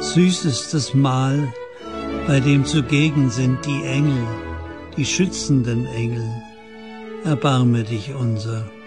Süßestes Mahl, bei dem zugegen sind die Engel, die schützenden Engel. Erbarme dich unser.